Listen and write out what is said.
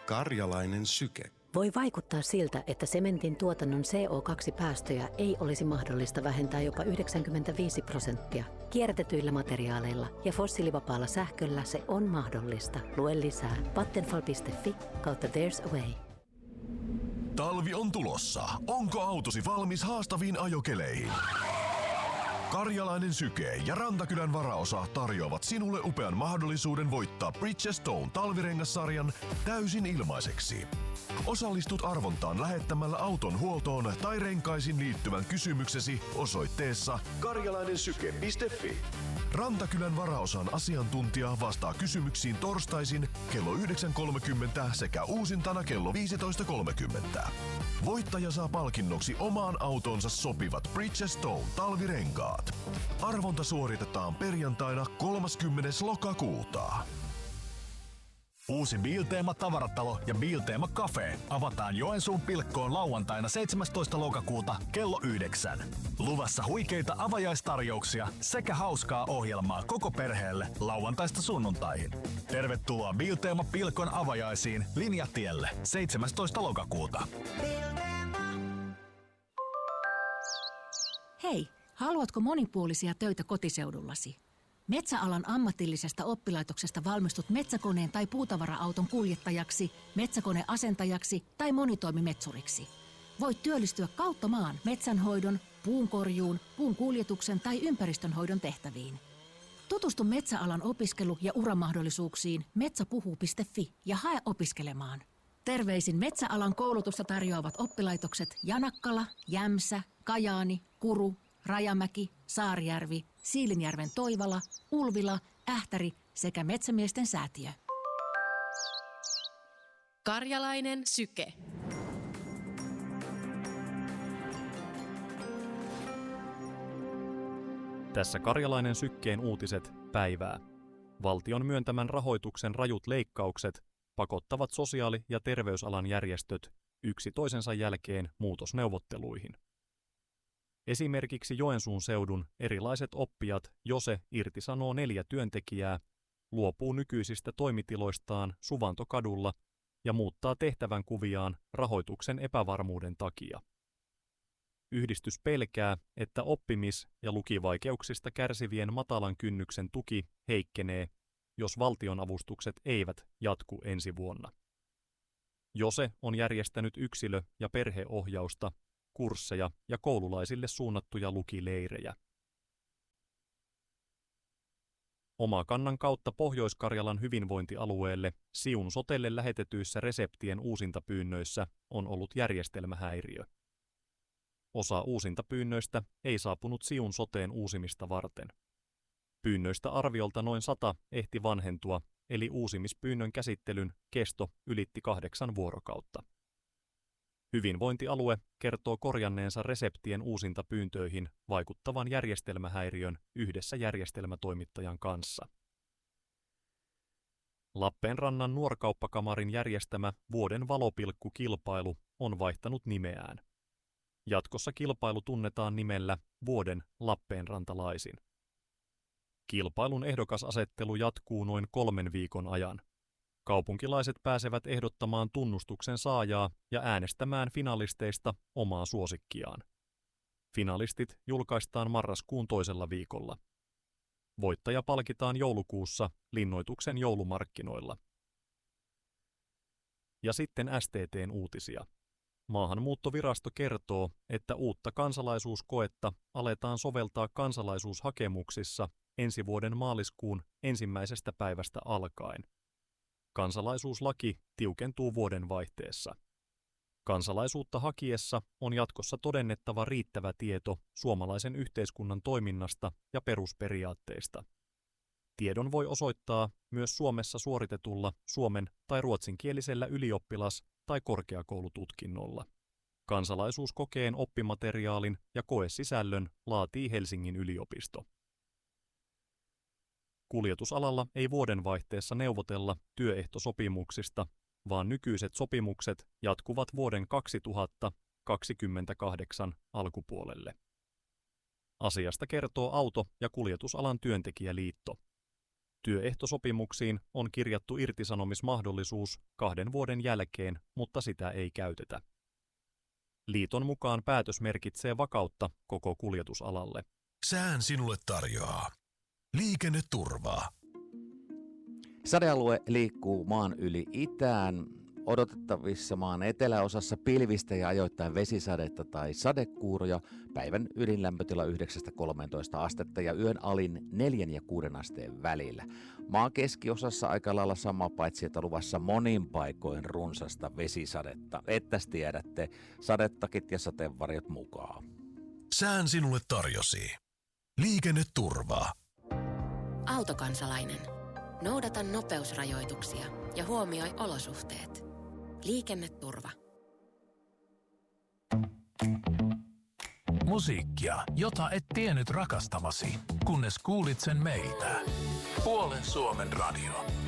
Karjalainen syke. Voi vaikuttaa siltä, että sementin tuotannon CO2-päästöjä ei olisi mahdollista vähentää jopa 95%. Kierrätetyillä materiaaleilla ja fossiilivapaalla sähköllä se on mahdollista. Lue lisää vattenfall.fi/there's a way. Talvi on tulossa. Onko autosi valmis haastaviin ajokeleihin? Karjalainen syke ja Rantakylän varaosa tarjoavat sinulle upean mahdollisuuden voittaa Bridgestone talvirengassarjan täysin ilmaiseksi. Osallistut arvontaan lähettämällä auton huoltoon tai renkaisiin liittyvän kysymyksesi osoitteessa karjalainensyke.fi. Rantakylän varaosan asiantuntija vastaa kysymyksiin torstaisin kello 9.30 sekä uusintana kello 15.30. Voittaja saa palkinnoksi omaan autonsa sopivat Bridgestone talvirenkaat. Arvonta suoritetaan perjantaina 30. lokakuuta. Uusi Bilteema tavaratalo ja Bilteema Cafe avataan Joensuun Pilkkoon lauantaina 17. lokakuuta kello 9. Luvassa huikeita avajaistarjouksia sekä hauskaa ohjelmaa koko perheelle lauantaista sunnuntaihin. Tervetuloa Bilteema Pilkon avajaisiin Linjatielle 17. lokakuuta. Hei, haluatko monipuolisia töitä kotiseudullasi? Metsäalan ammatillisesta oppilaitoksesta valmistut metsäkoneen tai puutavara-auton kuljettajaksi, metsäkoneasentajaksi tai monitoimimetsuriksi. Voit työllistyä kautta maan metsänhoidon, puunkorjuun, puun kuljetuksen tai ympäristönhoidon tehtäviin. Tutustu metsäalan opiskelu- ja uramahdollisuuksiin metsäpuhu.fi ja hae opiskelemaan. Terveisin metsäalan koulutusta tarjoavat oppilaitokset Janakkala, Jämsä, Kajaani, Kuru, Rajamäki, Saarijärvi, Siilinjärven Toivala, Ulvila, Ähtäri sekä Metsämiesten säätiö. Karjalainen syke. Tässä Karjalainen sykkeen uutiset päivää. Valtion myöntämän rahoituksen rajut leikkaukset pakottavat sosiaali- ja terveysalan järjestöt yksi toisensa jälkeen muutosneuvotteluihin. Esimerkiksi Joensuun seudun erilaiset oppijat Jose irtisanoo 4 työntekijää, luopuu nykyisistä toimitiloistaan Suvantokadulla ja muuttaa tehtävänkuviaan rahoituksen epävarmuuden takia. Yhdistys pelkää, että oppimis- ja lukivaikeuksista kärsivien matalan kynnyksen tuki heikkenee, jos valtionavustukset eivät jatku ensi vuonna. Jose on järjestänyt yksilö- ja perheohjausta, kursseja ja koululaisille suunnattuja lukileirejä. Omakannan kautta Pohjois-Karjalan hyvinvointialueelle Siun sotelle lähetetyissä reseptien uusintapyynnöissä on ollut järjestelmähäiriö. Osa uusintapyynnöistä ei saapunut Siun soteen uusimista varten. Pyynnöistä arviolta noin 100 ehti vanhentua, eli uusimispyynnön käsittelyn kesto ylitti 8 vuorokautta. Hyvinvointialue kertoo korjanneensa reseptien uusintapyyntöihin vaikuttavan järjestelmähäiriön yhdessä järjestelmätoimittajan kanssa. Lappeenrannan nuorkauppakamarin järjestämä vuoden valopilkkukilpailu on vaihtanut nimeään. Jatkossa kilpailu tunnetaan nimellä Vuoden lappeenrantalaisin. Kilpailun ehdokasasettelu jatkuu noin 3 viikon ajan. Kaupunkilaiset pääsevät ehdottamaan tunnustuksen saajaa ja äänestämään finalisteista omaa suosikkiaan. Finalistit julkaistaan marraskuun toisella viikolla. Voittaja palkitaan joulukuussa linnoituksen joulumarkkinoilla. Ja sitten STT:n uutisia. Maahanmuuttovirasto kertoo, että uutta kansalaisuuskoetta aletaan soveltaa kansalaisuushakemuksissa ensi vuoden maaliskuun 1. päivästä alkaen. Kansalaisuuslaki tiukentuu vuodenvaihteessa. Kansalaisuutta hakiessa on jatkossa todennettava riittävä tieto suomalaisen yhteiskunnan toiminnasta ja perusperiaatteista. Tiedon voi osoittaa myös Suomessa suoritetulla suomen- tai ruotsinkielisellä ylioppilas- tai korkeakoulututkinnolla. Kansalaisuuskokeen oppimateriaalin ja koesisällön laatii Helsingin yliopisto. Kuljetusalalla ei vuodenvaihteessa neuvotella työehtosopimuksista, vaan nykyiset sopimukset jatkuvat vuoden 2028 alkupuolelle. Asiasta kertoo Auto- ja kuljetusalan työntekijäliitto. Työehtosopimuksiin on kirjattu irtisanomismahdollisuus 2 vuoden jälkeen, mutta sitä ei käytetä. Liiton mukaan päätös merkitsee vakautta koko kuljetusalalle. Sään sinulle tarjoaa liikenneturvaa. Sadealue liikkuu maan yli itään. Odotettavissa maan eteläosassa pilvistä ja ajoittain vesisadetta tai sadekuuroja. Päivän ydinlämpötila 9-13 astetta ja yön alin 4 ja 6 asteen välillä. Maan keskiosassa aika lailla sama, paitsi että luvassa monin paikoin runsasta vesisadetta. Ettäs tiedätte, sadetakit ja sateenvarjot mukaan. Sään sinulle tarjosi liikenneturvaa. Autokansalainen. Noudata nopeusrajoituksia ja huomioi olosuhteet. Liikenneturva. Musiikkia, jota et tiennyt rakastavasi, kunnes kuulit sen meiltä. Puolen Suomen radio.